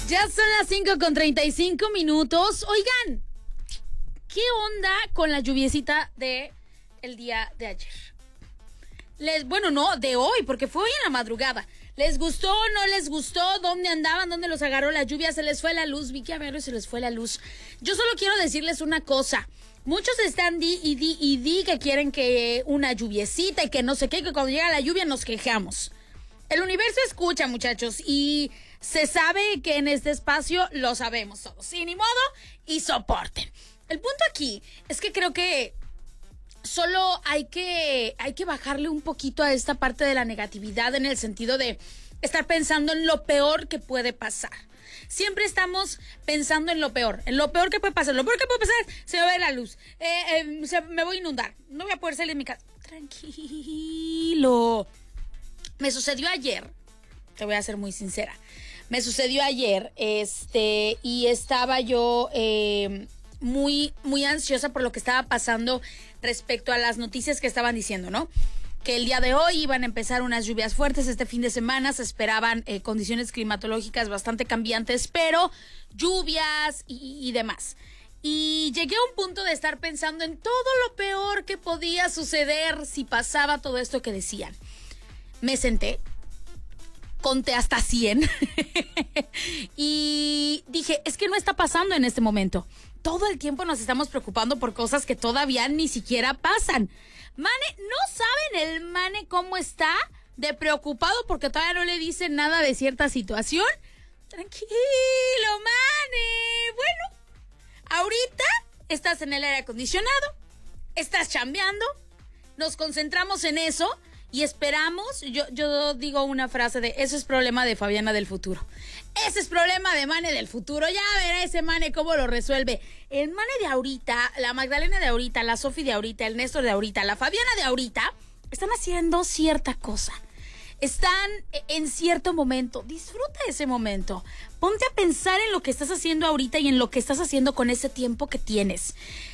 Ya son las 5:35. Oigan, ¿qué onda con la lluviecita de el día de ayer? Bueno, no, de hoy, porque fue hoy en la madrugada. ¿Les gustó o no les gustó? ¿Dónde andaban? ¿Dónde los agarró la lluvia? ¿Se les fue la luz? Vi que a ver, se les fue la luz. Yo solo quiero decirles una cosa. Muchos están di que quieren que una lluviecita y que no sé qué, que cuando llega la lluvia nos quejamos. El universo escucha, muchachos, y se sabe que en este espacio lo sabemos todos. Sin ni modo, y soporten. El punto aquí es que creo que solo hay que bajarle un poquito a esta parte de la negatividad en el sentido de estar pensando en lo peor que puede pasar. Siempre estamos pensando en lo peor que puede pasar. Lo peor que puede pasar, se me va a ir la luz, me voy a inundar, no voy a poder salir de mi casa. Tranquilo. Me sucedió ayer, te voy a ser muy sincera. Me sucedió ayer, y estaba yo muy, muy ansiosa por lo que estaba pasando respecto a las noticias que estaban diciendo, ¿no? Que el día de hoy iban a empezar unas lluvias fuertes, este fin de semana se esperaban condiciones climatológicas bastante cambiantes, pero lluvias y demás. Y llegué a un punto de estar pensando en todo lo peor que podía suceder si pasaba todo esto que decían. Me senté, conté hasta 100 y dije, es que no está pasando en este momento. Todo el tiempo nos estamos preocupando por cosas que todavía ni siquiera pasan. Mane, ¿no saben el Mane cómo está de preocupado porque todavía no le dicen nada de cierta situación? Tranquilo, Mane. Bueno, ahorita estás en el aire acondicionado, estás chambeando, nos concentramos en eso y esperamos. Yo digo una frase de, eso es problema de Fabiana del futuro. Ese es problema de Mane del futuro. Ya verá ese Mane cómo lo resuelve. El Mane de ahorita, la Magdalena de ahorita, la Sofi de ahorita, el Néstor de ahorita, la Fabiana de ahorita, están haciendo cierta cosa. Están en cierto momento. Disfruta ese momento. Ponte a pensar en lo que estás haciendo ahorita y en lo que estás haciendo con ese tiempo que tienes.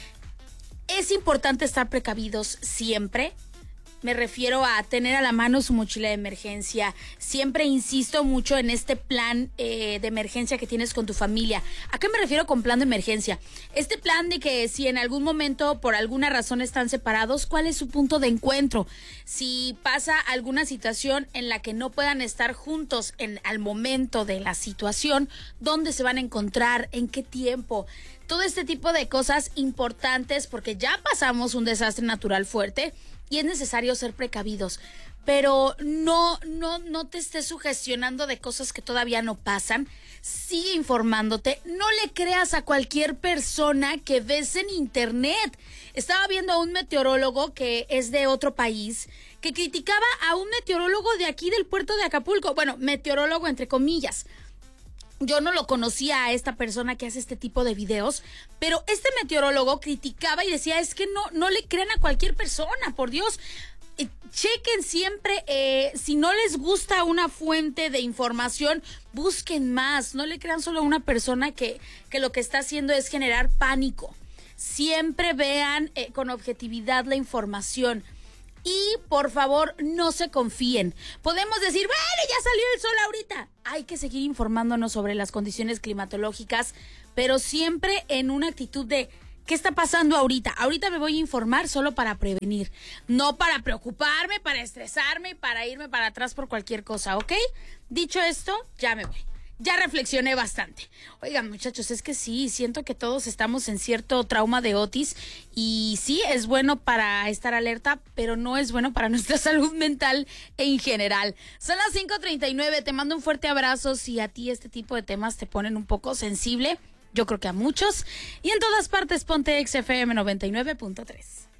Es importante estar precavidos siempre. Me refiero a tener a la mano su mochila de emergencia. Siempre insisto mucho en este plan de emergencia que tienes con tu familia. ¿A qué me refiero con plan de emergencia? Este plan de que si en algún momento por alguna razón están separados, ¿cuál es su punto de encuentro? Si pasa alguna situación en la que no puedan estar juntos al momento de la situación, ¿dónde se van a encontrar? ¿En qué tiempo? Todo este tipo de cosas importantes porque ya pasamos un desastre natural fuerte. Y es necesario ser precavidos, pero no te estés sugestionando de cosas que todavía no pasan. Sigue informándote, no le creas a cualquier persona que ves en internet. Estaba viendo a un meteorólogo que es de otro país, que criticaba a un meteorólogo de aquí del puerto de Acapulco. Bueno, meteorólogo entre comillas. Yo no lo conocía a esta persona que hace este tipo de videos, pero este meteorólogo criticaba y decía, es que no le crean a cualquier persona, por Dios. Chequen siempre, si no les gusta una fuente de información, busquen más. No le crean solo a una persona que lo que está haciendo es generar pánico. Siempre vean con objetividad la información. Y, por favor, no se confíen. Podemos decir, bueno, ya salió el sol ahorita. Hay que seguir informándonos sobre las condiciones climatológicas, pero siempre en una actitud de, ¿qué está pasando ahorita? Ahorita me voy a informar solo para prevenir, no para preocuparme, para estresarme, para irme para atrás por cualquier cosa, ¿ok? Dicho esto, ya me voy. Ya reflexioné bastante. Oigan, muchachos, es que sí, siento que todos estamos en cierto trauma de Otis y sí, es bueno para estar alerta, pero no es bueno para nuestra salud mental en general. Son las 5:39, te mando un fuerte abrazo. Si a ti este tipo de temas te ponen un poco sensible, yo creo que a muchos. Y en todas partes, ponte XFM 99.3.